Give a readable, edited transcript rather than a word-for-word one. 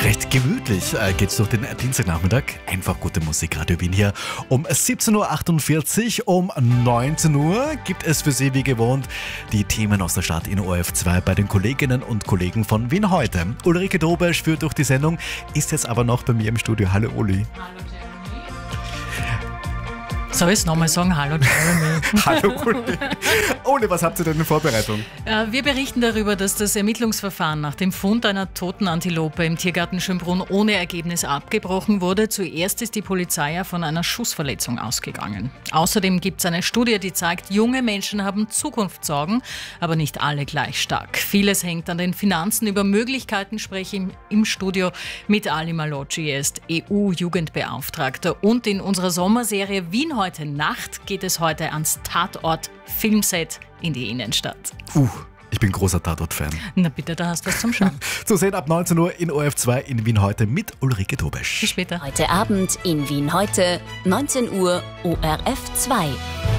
Recht gemütlich geht's durch den Dienstagnachmittag. Einfach gute Musik. Radio Wien hier um 17.48 Uhr. Um 19 Uhr gibt es für Sie wie gewohnt die Themen aus der Stadt in ORF2 bei den Kolleginnen und Kollegen von Wien heute. Ulrike Dobesch führt durch die Sendung, ist jetzt aber noch bei mir im Studio. Hallo Uli. Hallo Jeremy. Soll ich es nochmal sagen? Hallo Jeremy. Hallo Uli. Uli, was habt ihr denn in Vorbereitung? Wir berichten darüber, dass das Ermittlungsverfahren nach dem Fund einer toten Antilope im Tiergarten Schönbrunn ohne Ergebnis abgebrochen wurde. Zuerst ist die Polizei ja von einer Schussverletzung ausgegangen. Außerdem gibt es eine Studie, die zeigt, junge Menschen haben Zukunftssorgen, aber nicht alle gleich stark. Vieles hängt an den Finanzen. Über Möglichkeiten spreche ich im Studio mit Ali Malocci. Er ist EU-Jugendbeauftragter. Und in unserer Sommerserie Wien heute Nacht geht es heute ans Tatort Filmset in die Innenstadt. Ich bin großer Tatort-Fan. Na bitte, da hast du was zum Schauen. Zu sehen ab 19 Uhr in ORF2 in Wien heute mit Ulrike Dobesch. Bis später. Heute Abend in Wien heute, 19 Uhr, ORF 2.